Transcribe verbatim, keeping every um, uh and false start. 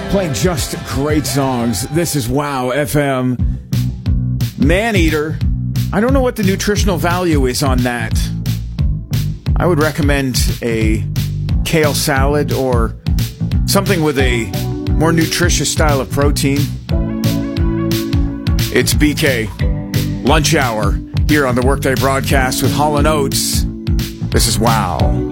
Playing just great songs. This is Wow F M. Maneater. I don't know what the nutritional value is on that. I would recommend a kale salad or something with a more nutritious style of protein. It's B K. Lunch hour here on the Workday broadcast with Hall and Oates. This is Wow.